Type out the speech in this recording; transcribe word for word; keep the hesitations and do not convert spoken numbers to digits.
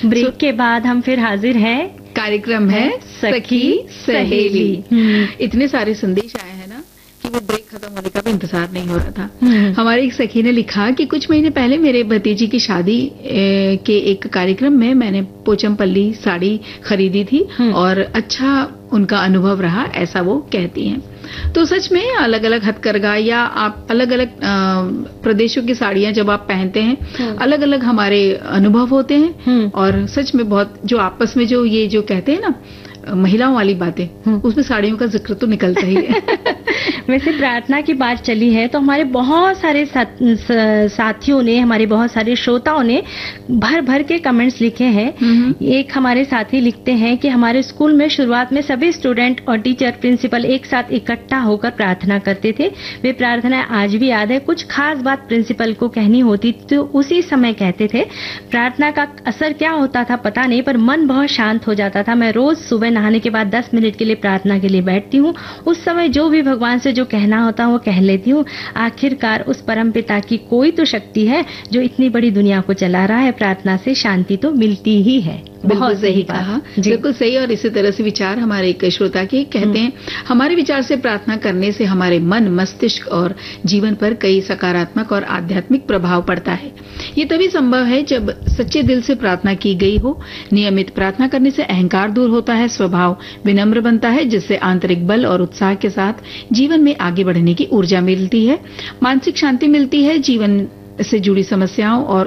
Break so, के बाद हम फिर हाजिर हैं। कार्यक्रम है सखी सहेली। इतने सारे संदेश आए हैं ना कि वो ब्रेक खत्म होने का भी इंतजार नहीं हो रहा था। हमारी एक सखी ने लिखा कि कुछ महीने पहले मेरे भतीजी की शादी के एक कार्यक्रम में मैंने पोचमपल्ली साड़ी खरीदी थी और अच्छा उनका अनुभव रहा, ऐसा वो कहती हैं। तो सच में अलग अलग हथकरघा या आप अलग अलग प्रदेशों की साड़ियां जब आप पहनते हैं, अलग अलग हमारे अनुभव होते हैं। और सच में बहुत जो आपस में जो ये जो कहते हैं ना महिलाओं वाली बातें, उसमें साड़ियों का जिक्र तो निकलता ही है। वैसे प्रार्थना की बात चली है तो हमारे बहुत सारे सा, साथियों ने, हमारे बहुत सारे श्रोताओं ने भर भर के कमेंट्स लिखे हैं। एक हमारे साथी लिखते हैं कि हमारे स्कूल में शुरुआत में सभी स्टूडेंट और टीचर, प्रिंसिपल एक साथ इकट्ठा होकर प्रार्थना करते थे। वे प्रार्थना आज भी याद है। कुछ खास बात प्रिंसिपल को कहनी होती तो उसी समय कहते थे। प्रार्थना का असर क्या होता था पता नहीं, पर मन बहुत शांत हो जाता था। मैं रोज सुबह नहाने के बाद दस मिनट के लिए प्रार्थना के लिए बैठती हूँ। उस समय जो भी भगवान से जो कहना होता है वो कह लेती हूँ। आखिरकार उस परमपिता की कोई तो शक्ति है जो इतनी बड़ी दुनिया को चला रहा है। प्रार्थना से शांति तो मिलती ही है। बहुत सही कहा, बिल्कुल सही। और इसी तरह से विचार हमारे एक श्रोता के कहते हैं, हमारे विचार से प्रार्थना करने से हमारे मन, मस्तिष्क और जीवन पर कई सकारात्मक और आध्यात्मिक प्रभाव पड़ता है। ये तभी संभव है जब सच्चे दिल से प्रार्थना की गई हो। नियमित प्रार्थना करने से अहंकार दूर होता है, स्वभाव विनम्र बनता है, जिससे आंतरिक बल और उत्साह के साथ जीवन में आगे बढ़ने की ऊर्जा मिलती है, मानसिक शांति मिलती है, जीवन से जुड़ी समस्याओं और